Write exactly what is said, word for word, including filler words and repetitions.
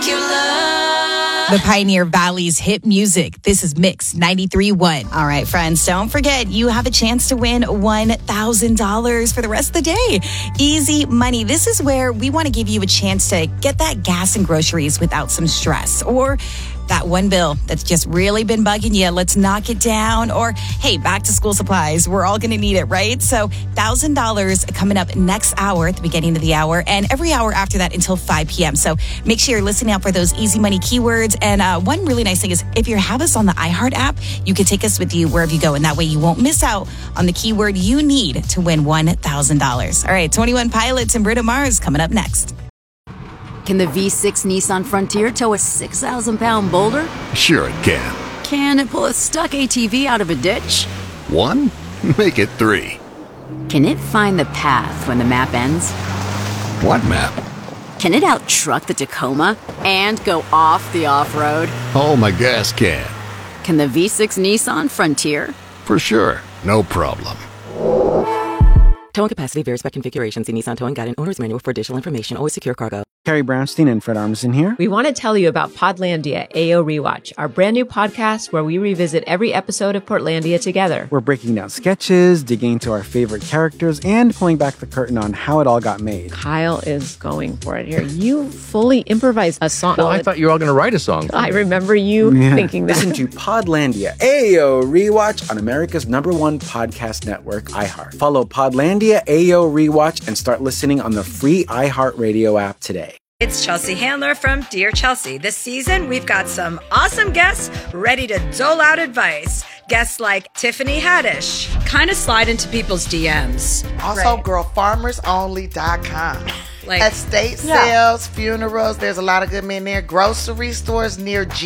you love. The Pioneer Valley's hit music. This is Mix ninety-three point one. All right, friends, don't forget you have a chance to win one thousand dollars for the rest of the day. Easy money. This is where we want to give you a chance to get that gas and groceries without some stress, or that one bill that's just really been bugging you. Let's knock it down. Or, hey, back to school supplies. We're all going to need it, right? So one thousand dollars coming up next hour at the beginning of the hour and every hour after that until five p.m. So make sure you're listening out for those easy money keywords. And uh, one really nice thing is if you have us on the iHeart app, you can take us with you wherever you go. And that way you won't miss out on the keyword you need to win one thousand dollars. All right, twenty-one Pilots and Bruno Mars coming up next. Can the V six Nissan Frontier tow a six thousand pound boulder? Sure it can. Can it pull a stuck A T V out of a ditch? One? Make it three. Can it find the path when the map ends? What map? Can it out-truck the Tacoma and go off the off-road? Oh, my gas can. Can the V six Nissan Frontier? For sure. No problem. Towing capacity varies by configuration. See Nissan Towing Guide and Owner's Manual for additional information. Always secure cargo. Carrie Brownstein and Fred Armisen here. We want to tell you about Podlandia A O Rewatch, our brand new podcast where we revisit every episode of Portlandia together. We're breaking down sketches, digging into our favorite characters, and pulling back the curtain on how it all got made. Kyle is going for it here. You fully improvised a song. Well, I thought you were all going to write a song. I remember you yeah. thinking that. Listen to Podlandia A O Rewatch on America's number one podcast network, iHeart. Follow Podlandia A O Rewatch and start listening on the free iHeartRadio app today. It's Chelsea Handler from Dear Chelsea. This season, we've got some awesome guests ready to dole out advice. Guests like Tiffany Haddish. Kind of slide into people's D Ms. Also, right. girl farmers only dot com. Like estate yeah. sales, funerals. There's a lot of good men there. Grocery stores near G.